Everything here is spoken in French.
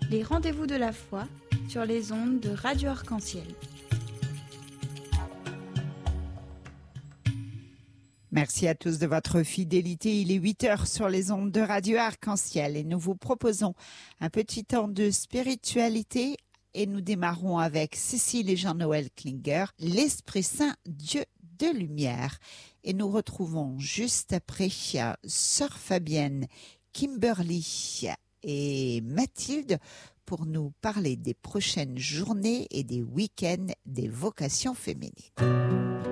Les rendez-vous de la foi sur les ondes de Radio Arc-en-Ciel. Merci à tous de votre fidélité. Il est 8h sur les ondes de Radio Arc-en-Ciel et nous vous proposons un petit temps de spiritualité et nous démarrons avec Cécile et Jean-Noël Klinger, l'Esprit Saint, Dieu de lumière. Et nous retrouvons juste après Sœur Fabienne, Kimberly et Mathilde pour nous parler des prochaines journées et des week-ends des vocations féminines.